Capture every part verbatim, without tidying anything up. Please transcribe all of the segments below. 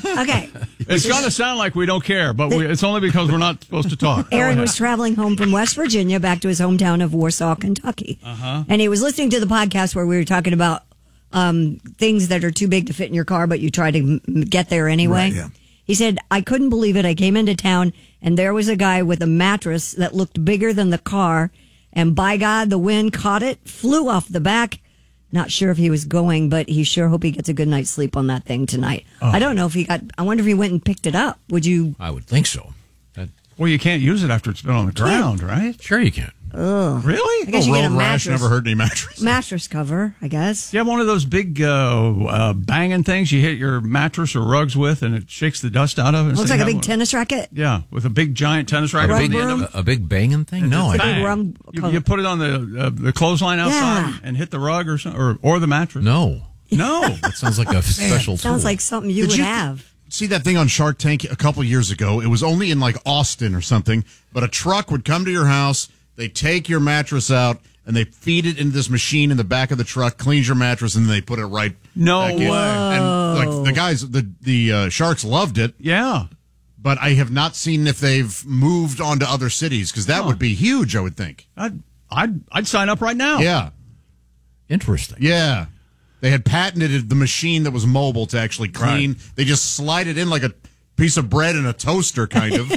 Okay. It's going to sound like we don't care, but we, it's only because we're not supposed to talk. Aaron was traveling home from West Virginia back to his hometown of Warsaw, Kentucky. Uh-huh. And he was listening to the podcast where we were talking about um, things that are too big to fit in your car, but you try to m- get there anyway. Right, yeah. He said, I couldn't believe it. I came into town and there was a guy with a mattress that looked bigger than the car. And by God, the wind caught it, flew off the back. Not sure if he was going, but he sure hope he gets a good night's sleep on that thing tonight. Oh. I don't know if he got, I wonder if he went and picked it up. Would you? I would think so. That, well, you can't use it after it's been on the ground, right? Sure you can. Ugh. Really? I guess oh, you get a road rash mattress. never hurt any mattress. Mattress cover, I guess. You have one of those big uh, uh, banging things you hit your mattress or rugs with, and it shakes the dust out of it. Looks So like you a have big one- tennis racket. Yeah, with a big giant tennis racket Rug on the end broom? of it. A, a big banging thing? No. It's a I, big rum. You, you put it on the uh, the clothesline outside Yeah. and hit the rug or something, or, or the mattress. no. No. That sounds like a special tool. Sounds like something you Did would you- have. See that thing on Shark Tank a couple years ago? It was only in like Austin or something, but a truck would come to your house, they take your mattress out, and they feed it into this machine in the back of the truck, cleans your mattress, and then they put it right No back in. way. And like the guys, the the uh, Sharks loved it, Yeah. but I have not seen if they've moved on to other cities because that Huh. would be huge. I would think. I'd, I'd, I'd sign up right now. Yeah, Interesting. yeah. They had patented the machine that was mobile to actually clean. Right. They just slide it in like a piece of bread in a toaster, kind of.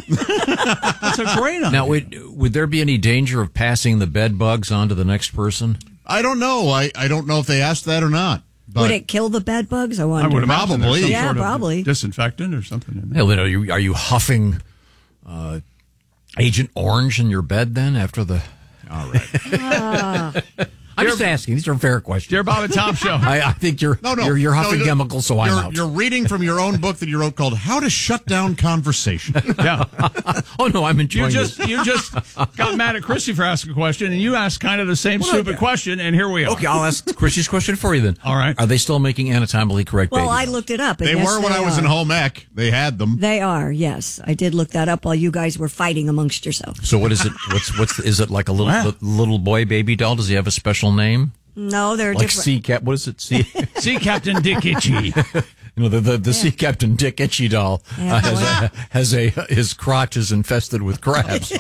That's a great idea. Now, would, would there be any danger of passing the bed bugs on to the next person? I don't know. I, I don't know if they asked that or not. But Would it kill the bed bugs? I wonder. I would imagine Probably. there's some Yeah, sort of probably. disinfectant or something in there. Hell, then are you, are you huffing uh, Agent Orange in your bed then after the... All right. I'm just asking. These are fair questions. Dear Bob and Tom Show. I, I think you're No, no. you're, you're huffing no, chemicals, so I'm you're, out. You're reading from your own book that you wrote called How to Shut Down Conversation. Yeah. Oh, no, I'm enjoying You just this. you just got mad at Chrissy for asking a question, and you asked kind of the same Well, stupid yeah. question, and here we are. Okay, I'll ask Chrissy's question for you then. All right. Are they still making anatomically correct Well, baby I dolls? looked it up. and They yes, were when they I was are. in home ec. They had them. They are, yes. I did look that up while you guys were fighting amongst yourselves. So what is it? What's what's the, is it like a little Wow. li- little boy baby doll? Does he have a special name? No, they're Like different. Sea Cap? What is it? Sea? See Captain Dick Itchy. You know, the the, the Sea Captain Dick Itchy doll Yeah, uh, has, a, has a his crotch is infested with crabs.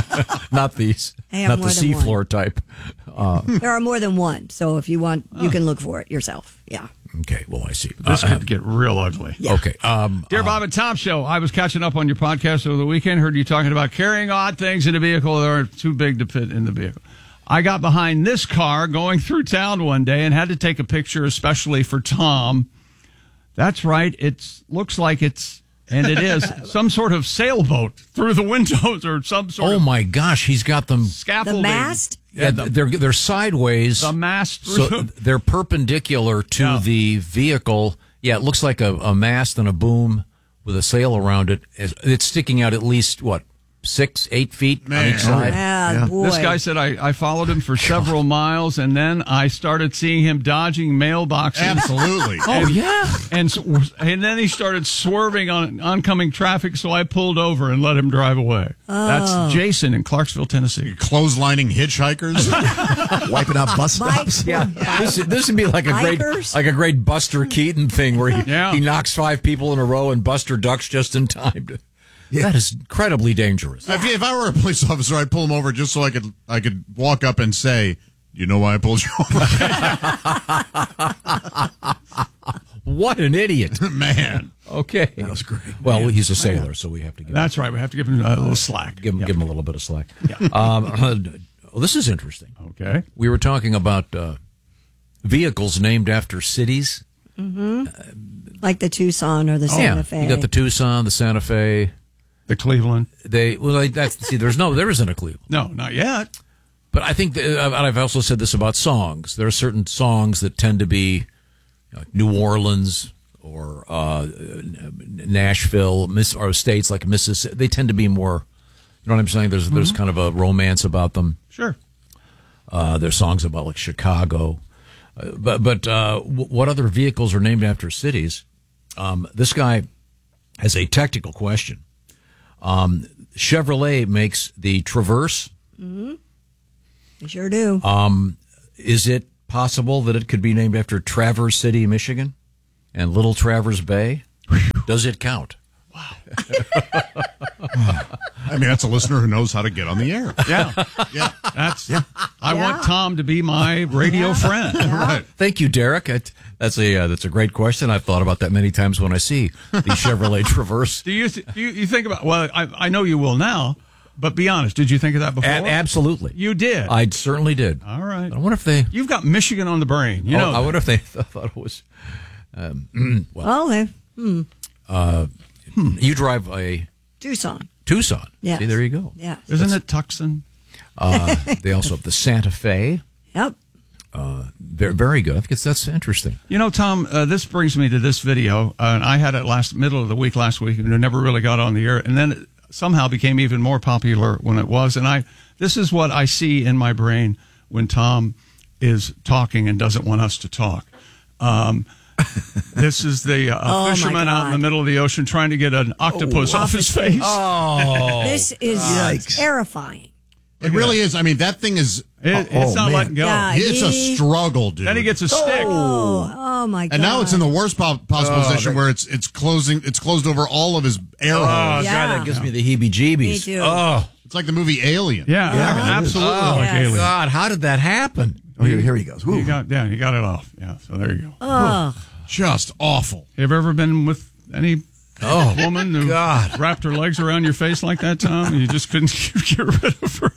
Not these, They have not more the than one. seafloor type. Uh, There are more than one, so if you want, you can look for it yourself. Yeah. okay, well I see. This Uh, could get real ugly. Okay. Um, Dear Bob and Tom Show, I was catching up on your podcast over the weekend. Heard you talking about carrying odd things in a vehicle that are too big to fit in the vehicle. I got behind this car going through town one day and had to take a picture, especially for Tom. That's right. It looks like it's, and it is, some sort of sailboat through the windows or some sort oh of my gosh, he's got them. The scaffolding. mast? Yeah, they're they're sideways. The mast So through. they're perpendicular to Yeah. the vehicle. Yeah, it looks like a, a mast and a boom with a sail around it. It's it's sticking out at least, what, six, eight feet on Man. each side? Yeah, boy. This guy said I, I followed him for several miles, and then I started seeing him dodging mailboxes. Absolutely. Oh, yeah. And s- and then he started swerving on oncoming traffic, so I pulled over and let him drive away. Oh. That's Jason in Clarksville, Tennessee. Clotheslining hitchhikers. Wiping out bus Bikes? stops. Yeah, this this would be like a great Bikers? like a great Buster Keaton thing where he, Yeah. he knocks five people in a row and Buster ducks just in time. To, That is incredibly dangerous. if, if I were a police officer, I'd pull him over just so I could I could walk up and say, "You know why I pulled you over?" What an idiot! Man. Okay, that was great. Well, he's a sailor, so we have to give That's right. We have to give him a little slack. give him Yeah. give him a little bit of slack. Um, well, this is interesting. Okay. We were talking about uh, vehicles named after cities. Like the Tucson or the Santa yeah, Fe. you got the Tucson, the Santa Fe. The Cleveland. They well, like, that's see. There's no, there isn't a Cleveland. No, not yet. But I think, that, uh, I've also said this about songs. There are certain songs that tend to be you know, New Orleans or uh, Nashville, Miss, or states like Mississippi. They tend to be more. You know what I'm saying? There's Mm-hmm. there's kind of a romance about them. Sure. Uh, there's songs about like Chicago, uh, but but uh, w- what other vehicles are named after cities? Um, this guy has a technical question. Um, Chevrolet makes the Traverse. They sure do. Um, is it possible that it could be named after Traverse City, Michigan, and Little Traverse Bay? Does it count? I mean, that's a listener who knows how to get on the air. Yeah. Yeah. That's, I Yeah. want Tom to be my radio friend. Right. Thank you, Derek. I, that's a uh, that's a great question. I've thought about that many times when I see the Chevrolet Traverse. Do you, do you, you think about, well, I, I know you will now, but be honest, did you think of that before? A- absolutely. You did. I certainly did. All right. But I wonder if they. You've got Michigan on the brain. You oh, know, I that. wonder if they thought it was. Um, well, Well, they, hmm, you drive a Tucson. Tucson. Yes. See, there you go. Yeah. Isn't it Tucson? Uh, they also have the Santa Fe. Yep. Very, very good. I think it's, that's interesting. You know, Tom, uh, this brings me to this video, uh, and I had it last middle of the week last week, and it never really got on the air, and then it somehow became even more popular when it was. And I, this is what I see in my brain when Tom is talking and doesn't want us to talk. Um, this is the uh, Oh, my fisherman out in the God. middle of the ocean trying to get an octopus off his face. Oh, This is Yikes. terrifying. It really is. I mean, that thing is. It- Oh, it's not man. letting go. Yeah. It's a he- struggle, dude. Then he gets a stick. Oh, oh my God. and now it's in the worst po- possible Oh, position that- where it's it's closing. It's closed over all of his air oh holes. Yeah. God, that gives me the heebie-jeebies. Me too. Oh, It's like the movie Alien. Yeah, Yeah, it is. absolutely oh like Yes. alien. God, how did that happen? Oh, here, here he goes. You Ooh. got, yeah, you got it off. Yeah, so there you go. Oh, Just awful. Have you ever been with any Oh, woman who God. wrapped her legs around your face like that, Tom? And you just couldn't get rid of her.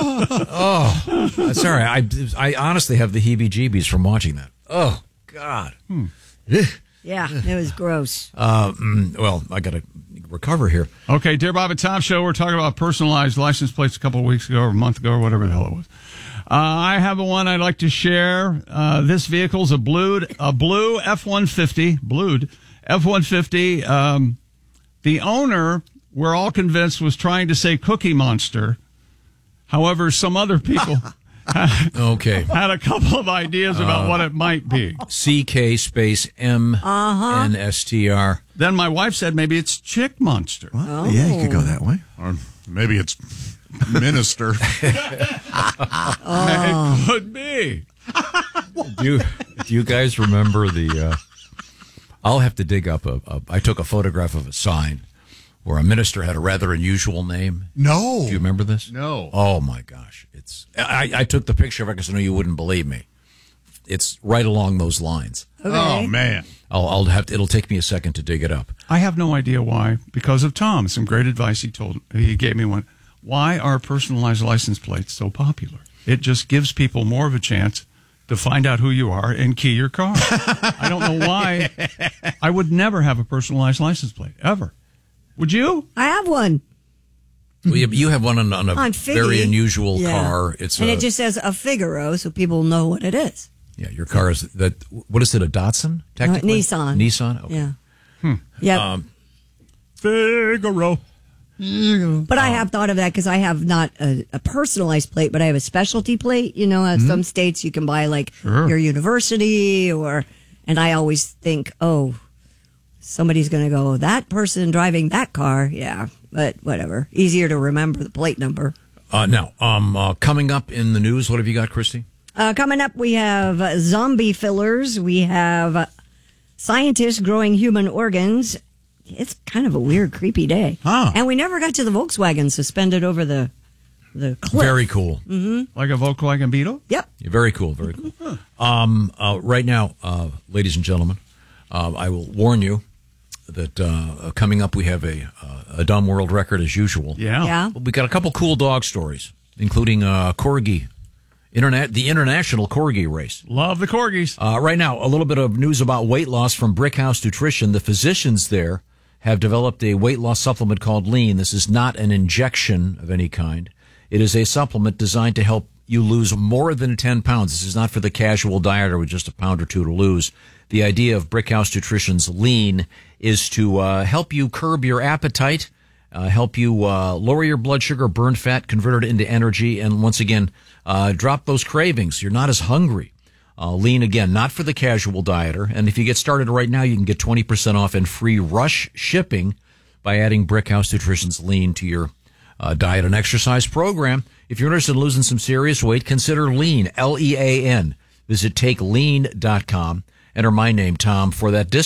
Uh, Sorry, I, I honestly have the heebie-jeebies from watching that. Oh, God. yeah. It was gross. Uh, mm, well, I got to recover here. Okay, Dear Bob and Tom Show. We're talking about personalized license plates a couple of weeks ago or a month ago or whatever the hell it was. Uh, I have a one I'd like to share. Uh, this vehicle's a blue, a blue F one fifty, blued F one fifty. Um, the owner, we're all convinced, was trying to say Cookie Monster. However, some other people Okay. had a couple of ideas about what it might be. C K space M N S T R. Then my wife said maybe it's Chick Monster. Well, yeah, you could go that way. Or maybe it's Minister. It could be. Do you, do you guys remember the? Uh, I'll have to dig up a, a. I took a photograph of a sign where a minister had a rather unusual name. No. Do you remember this? No. Oh my gosh! It's. I, I took the picture of it because I know you wouldn't believe me. It's right along those lines. Okay. Oh, man. I'll, I'll have to, it'll take me a second to dig it up. I have no idea why. Because of Tom, some great advice he told. He gave me one. Why are personalized license plates so popular? It just gives people more of a chance to find out who you are and key your car. I don't know why. I would never have a personalized license plate ever. Would you? I have one Well, you, you have one on, on a on Figgy. very unusual Yeah. car. It's and a, it just says a Figaro, so people know what it is. yeah. Your car is that. What is it? A Datsun? Technically, Nissan. Nissan. Okay. Yeah. Yeah. Um, Figaro. But I have thought of that because I have not a, a personalized plate, but I have a specialty plate. You know, at some states you can buy like your university or, and I always think, oh, somebody's going to go, that person driving that car. Yeah, but whatever. Easier to remember the plate number. Uh, now, um, uh, coming up in the news, what have you got, Christy? Uh, coming up, we have uh, zombie fillers. We have uh, scientists growing human organs. It's kind of a weird, creepy day. Huh. And we never got to the Volkswagen suspended over the the cliff. Very cool. Like a Volkswagen Beetle? Yep. Yeah, very cool. Very cool. Um, uh, right now, uh, ladies and gentlemen, uh, I will warn you that uh, coming up we have a uh, a dumb world record as usual. Yeah. Yeah. We got a couple cool dog stories, including uh, corgi, internet the international corgi race. Love the corgis. Uh, right now, a little bit of news about weight loss from Brickhouse Nutrition. The physicians there have developed a weight loss supplement called Lean. This is not an injection of any kind. It is a supplement designed to help you lose more than ten pounds. This is not for the casual dieter with just a pound or two to lose. The idea of Brickhouse Nutrition's Lean is to uh, help you curb your appetite, uh, help you uh, lower your blood sugar, burn fat, convert it into energy, and once again, uh, drop those cravings. You're not as hungry. Uh, Lean, again, not for the casual dieter. And if you get started right now, you can get twenty percent off and free rush shipping by adding Brickhouse Nutrition's Lean to your uh, diet and exercise program. If you're interested in losing some serious weight, consider Lean, L E A N. Visit take lean dot com. Enter my name, Tom, for that discount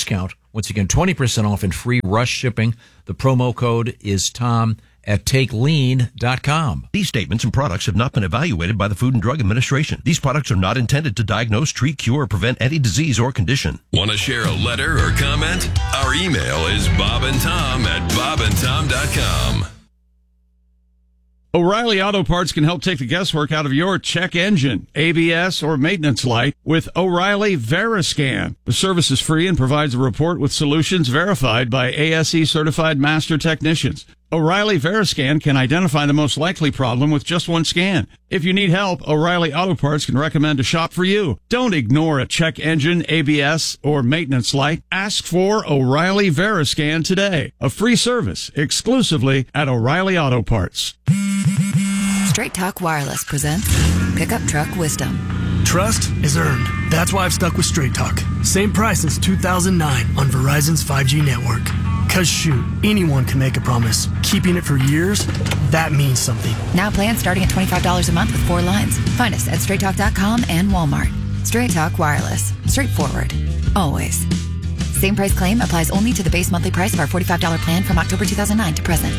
Once again, twenty percent off and free rush shipping. The promo code is Tom at take lean dot com. These statements and products have not been evaluated by the Food and Drug Administration. These products are not intended to diagnose, treat, cure, or prevent any disease or condition. Want to share a letter or comment? Our email is bob and tom at bob and tom dot com. O'Reilly Auto Parts can help take the guesswork out of your check engine, A B S, or maintenance light with O'Reilly Veriscan. The service is free and provides a report with solutions verified by A S E certified master technicians. O'Reilly Veriscan can identify the most likely problem with just one scan. If you need help, O'Reilly Auto Parts can recommend a shop for you. Don't ignore a check engine, A B S, or maintenance light. Ask for O'Reilly Veriscan today. A free service exclusively at O'Reilly Auto Parts. Straight Talk Wireless presents Pickup Truck Wisdom. Trust is earned. That's why I've stuck with Straight Talk. Same price since two thousand nine on Verizon's five G network. Cause shoot, anyone can make a promise. Keeping it for years, that means something. Now plans starting at twenty-five dollars a month with four lines. Find us at straight talk dot com and Walmart. Straight Talk Wireless. Straightforward. Always. Same price claim applies only to the base monthly price of our forty-five dollars plan from October two thousand nine to present.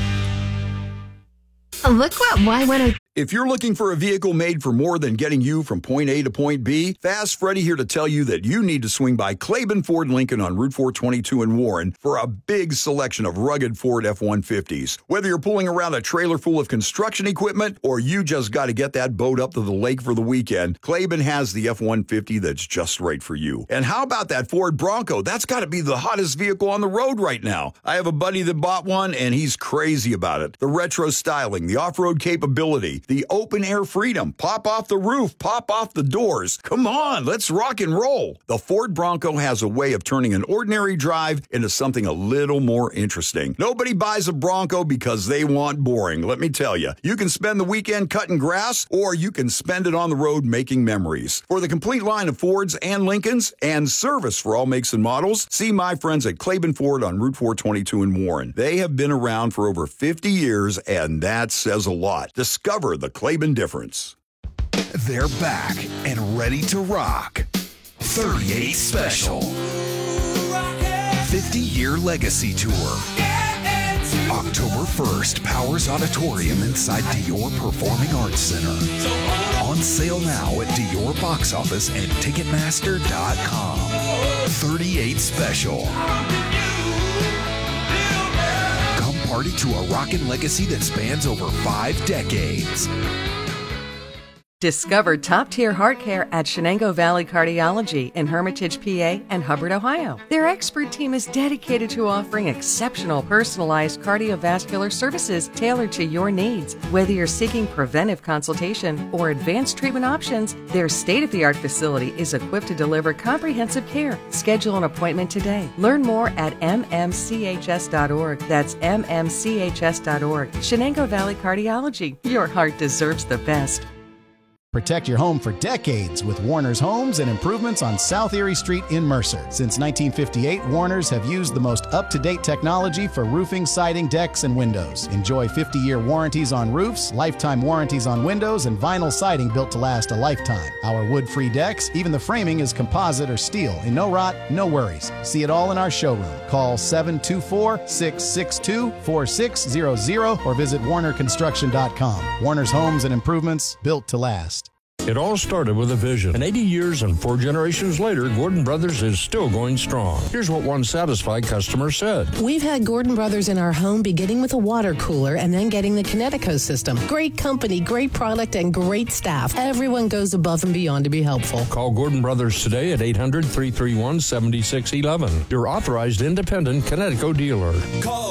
Look what why when I If you're looking for a vehicle made for more than getting you from point A to point B, Fast Freddy here to tell you that you need to swing by Claiborne Ford Lincoln on Route four twenty-two in Warren for a big selection of rugged Ford F one fifties. Whether you're pulling around a trailer full of construction equipment or you just got to get that boat up to the lake for the weekend, Claiborne has the F one fifty that's just right for you. And how about that Ford Bronco? That's got to be the hottest vehicle on the road right now. I have a buddy that bought one and he's crazy about it. The retro styling, the off-road capability, the open air freedom, pop off the roof, pop off the doors. Come on, let's rock and roll. The Ford Bronco has a way of turning an ordinary drive into something a little more interesting. Nobody buys a Bronco because they want boring. Let me tell you, you can spend the weekend cutting grass or you can spend it on the road making memories. For the complete line of Fords and Lincolns and service for all makes and models, see my friends at Claiborne Ford on Route four twenty-two in Warren. They have been around for over fifty years and that says a lot. Discover the Claiborne difference. They're back and ready to rock. thirty-eight Special. fifty-year Legacy Tour. October first, Powers Auditorium inside Dior Performing Arts Center. On sale now at Dior Box Office and Ticketmaster dot com. thirty-eight Special. Party to a rockin' legacy that spans over five decades. Discover top-tier heart care at Shenango Valley Cardiology in Hermitage, P A and Hubbard, Ohio. Their expert team is dedicated to offering exceptional personalized cardiovascular services tailored to your needs. Whether you're seeking preventive consultation or advanced treatment options, their state-of-the-art facility is equipped to deliver comprehensive care. Schedule an appointment today. Learn more at m m c h s dot org. That's m m c h s dot org. Shenango Valley Cardiology. Your heart deserves the best. Protect your home for decades with Warner's Homes and Improvements on South Erie Street in Mercer. Since nineteen fifty-eight, Warner's have used the most up-to-date technology for roofing, siding, decks, and windows. Enjoy fifty-year warranties on roofs, lifetime warranties on windows, and vinyl siding built to last a lifetime. Our wood-free decks, even the framing is composite or steel, and no rot, no worries. See it all in our showroom. Call seven two four, six six two, four six zero zero or visit warner construction dot com. Warner's Homes and Improvements, built to last. It all started with a vision. And eighty years and four generations later, Gordon Brothers is still going strong. Here's what one satisfied customer said. We've had Gordon Brothers in our home beginning with a water cooler and then getting the Kinetico system. Great company, great product, and great staff. Everyone goes above and beyond to be helpful. Call Gordon Brothers today at eight hundred, three three one, seven six one one. Your authorized independent Kinetico dealer. Call